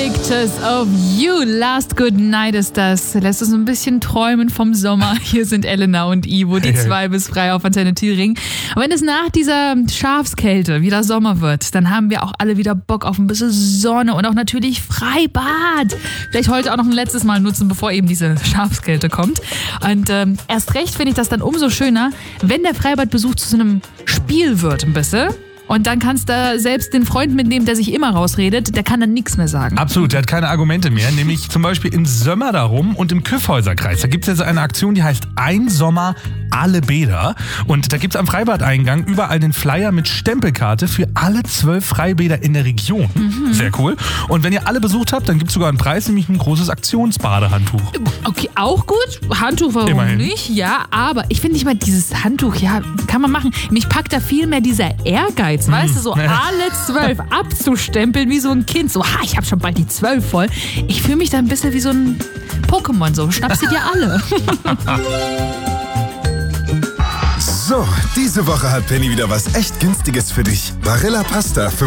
Pictures of You. Last Good Night ist das. Lässt uns ein bisschen träumen vom Sommer. Hier sind Elena und Ivo, die 2 bis frei auf Antenne Thüringen. Und wenn es nach dieser Schafskälte wieder Sommer wird, dann haben wir auch alle wieder Bock auf ein bisschen Sonne und auch natürlich Freibad. Vielleicht heute auch noch ein letztes Mal nutzen, bevor eben diese Schafskälte kommt. Und erst recht finde ich das dann umso schöner, wenn der Freibadbesuch zu so einem Spiel wird ein bisschen. Und dann kannst du selbst den Freund mitnehmen, der sich immer rausredet, der kann dann nichts mehr sagen. Absolut, der hat keine Argumente mehr. Nämlich zum Beispiel in Sömmerdarum und im Kyffhäuserkreis. Da gibt es ja so eine Aktion, die heißt Ein Sommer, alle Bäder. Und da gibt es am Freibadeingang überall den Flyer mit Stempelkarte für alle 12 Freibäder in der Region. Sehr cool. Und wenn ihr alle besucht habt, dann gibt es sogar einen Preis, nämlich ein großes Aktionsbadehandtuch. Okay, auch gut. Handtuch, warum Immerhin nicht? Ja, aber ich finde nicht mal dieses Handtuch, ja, kann man machen. Mich packt da viel mehr dieser Ehrgeiz, weißt du, so alle 12 abzustempeln wie so ein Kind. So, ich habe schon bald die 12 voll. Ich fühle mich da ein bisschen wie so ein Pokémon, so schnapp sie dir alle. So, diese Woche hat Penny wieder was echt Günstiges für dich. Barilla Pasta